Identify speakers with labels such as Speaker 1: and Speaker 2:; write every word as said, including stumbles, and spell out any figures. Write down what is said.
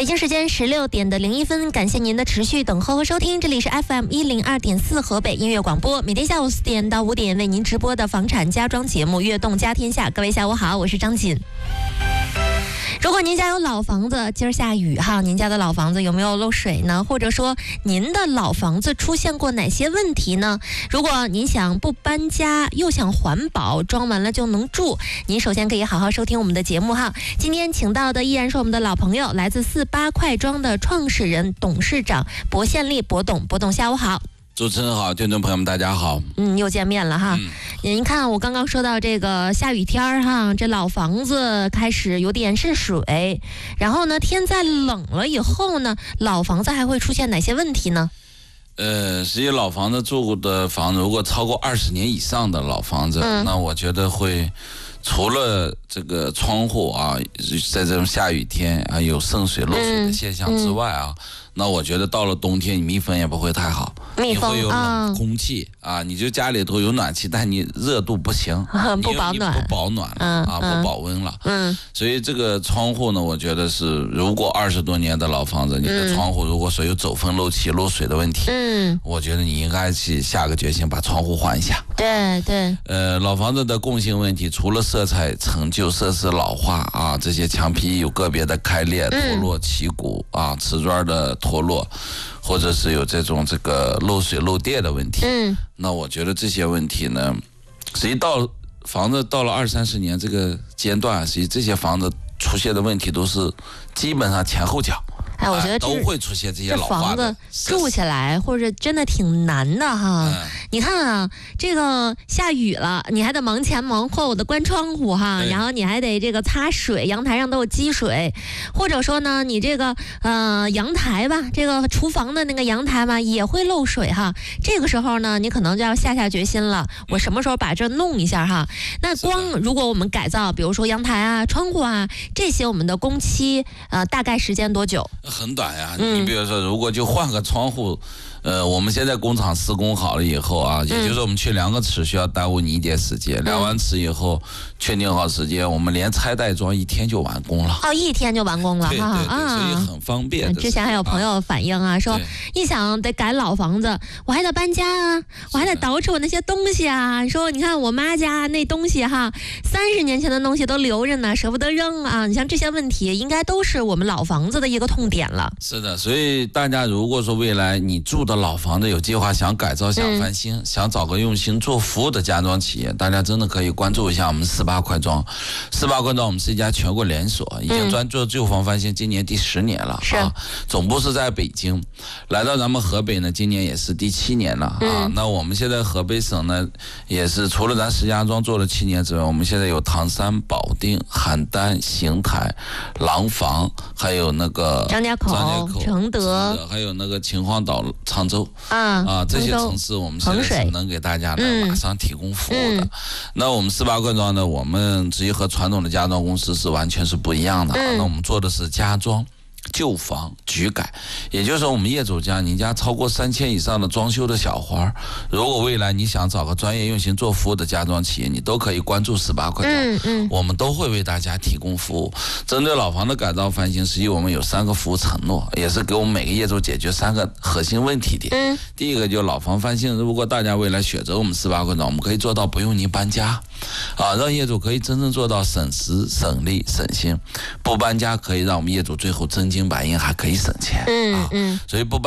Speaker 1: 北京时间十六点的零一分，感谢您的持续等候和收听，这里是 F M 一零二点四河北音乐广播，每天下午四点到五点为您直播的房产家装节目《悦动家天下》。各位下午好，我是张锦。如果您家有老房子，今儿下雨哈，您家的老房子有没有漏水呢？或者说您的老房子出现过哪些问题呢？如果您想不搬家又想环保，装完了就能住，您首先可以好好收听我们的节目哈。今天请到的依然是我们的老朋友，来自四八快装的创始人、董事长薄宪利薄董。薄董下午好。
Speaker 2: 主持人好，听众朋友们大家好。
Speaker 1: 嗯，又见面了哈。嗯、您看我刚刚说到这个下雨天哈，这老房子开始有点渗水，然后呢天再冷了以后呢，老房子还会出现哪些问题呢？
Speaker 2: 呃，实际老房子住的房子，如果超过二十年以上的老房子，嗯、那我觉得会除了这个窗户啊，在这种下雨天啊有渗水漏水的现象之外啊。嗯嗯那我觉得到了冬天，你密封也不会太好，
Speaker 1: 密封
Speaker 2: 你会有冷空气、嗯、啊，你就家里头有暖气，但你热度不行，
Speaker 1: 不保暖，
Speaker 2: 不保暖了、
Speaker 1: 嗯、
Speaker 2: 啊，
Speaker 1: 嗯、
Speaker 2: 不保温了。
Speaker 1: 嗯，
Speaker 2: 所以这个窗户呢，我觉得是，如果二十多年的老房子，你的窗户如果说有走风漏气、漏水的问题，嗯，我觉得你应该去下个决心把窗户换一下。
Speaker 1: 对对。
Speaker 2: 呃，老房子的共性问题，除了色彩陈旧、设施老化啊，这些墙皮有个别的开裂、脱落、起骨啊，瓷砖的脱落，或者是有这种这个漏水漏电的问题，嗯，那我觉得这些问题呢，实际到房子到了二三十年这个阶段，实际这些房子出现的问题都是基本上前后脚。
Speaker 1: 哎，我觉得、
Speaker 2: 啊、都会出现这些老化的。
Speaker 1: 这房子住起来或者真的挺难的哈。嗯、你看啊，这个下雨了，你还得忙前忙后的关窗户哈，然后你还得这个擦水，阳台上都有积水，或者说呢，你这个呃阳台吧，这个厨房的那个阳台吧也会漏水哈。这个时候呢，你可能就要下下决心了，我什么时候把这弄一下哈？那光如果我们改造，比如说阳台啊、窗户啊这些，我们的工期呃大概时间多久？
Speaker 2: 很短呀，嗯、你比如说，如果就换个窗户，呃，我们现在工厂施工好了以后啊，也就是我们去量个尺需要耽误你一点时间，嗯、量完尺以后确定好时间，我们连拆带装一天就完工了。
Speaker 1: 哦，一天就完工了，
Speaker 2: 对对对，
Speaker 1: 啊、
Speaker 2: 所以很方便。
Speaker 1: 之前还有朋友反映啊，说一想得改老房子，我还得搬家啊，我还得捯饬我那些东西啊。说你看我妈家那东西哈，三十年前的东西都留着呢，舍不得扔啊。你像这些问题，应该都是我们老房子的一个痛点了。
Speaker 2: 是的，所以大家如果说未来你住的老房子有计划想改造、想翻新、嗯、想找个用心做服务的家装企业，大家真的可以关注一下我们四八快装。四八快装我们是一家全国连锁，已经专做旧房翻新，今年第十年了、嗯、啊。总部是在北京，来到咱们河北呢，今年也是第七年了啊。嗯、那我们现在河北省呢，也是除了咱石家庄做了七年之外，我们现在有唐山、保定、邯郸、邢台、廊坊，还有那个
Speaker 1: 张家口、承德，
Speaker 2: 还有那个秦皇岛、沧州，
Speaker 1: 啊
Speaker 2: 啊，这些城市我们现在是能给大家呢马上提供服务的。嗯、那我们四八快装呢，我们实际和传统的家装公司是完全是不一样的。嗯、那我们做的是家装、旧房、局改，也就是说，我们业主家，你家超过三千以上的装修的小花，如果未来你想找个专业用心做服务的家装企业，你都可以关注四八快装，嗯嗯，我们都会为大家提供服务。针对老房的改造翻新，实际我们有三个服务承诺，也是给我们每个业主解决三个核心问题点。嗯，第一个就是老房翻新，如果大家未来选择我们四八快装，我们可以做到不用您搬家，啊，让业主可以真正做到省时、省力、省心。不搬家可以让我们业主最后真金白银还可以省钱。嗯嗯，所以不搬